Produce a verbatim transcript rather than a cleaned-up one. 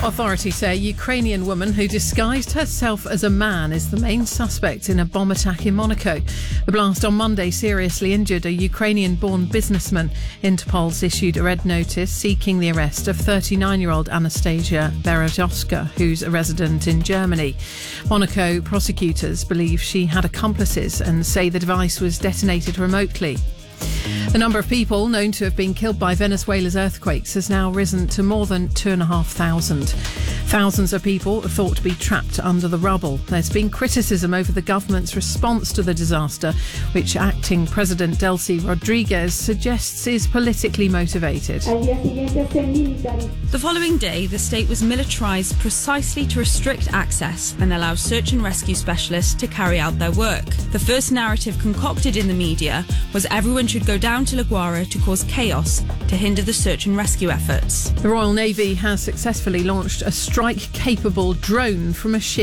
Authorities say a Ukrainian woman who disguised herself as a man is the main suspect in a bomb attack in Monaco. The blast on Monday seriously injured a Ukrainian-born businessman. Interpol's issued a red notice seeking the arrest of thirty-nine-year-old Anastasia Berezovska, who's a resident in Germany. Monaco prosecutors believe she had accomplices and say the device was detonated remotely. The number of people known to have been killed by Venezuela's earthquakes has now risen to more than two and a half thousand. Thousands of people are thought to be trapped under the rubble. There's been criticism over the government's response to the disaster, which acting President Delcy Rodriguez suggests is politically motivated. The following day, the state was militarised precisely to restrict access and allow search and rescue specialists to carry out their work. The first narrative concocted in the media was everyone should go down to La Guaira to cause chaos to hinder the search and rescue efforts. The Royal Navy has successfully launched a strike-capable drone from a ship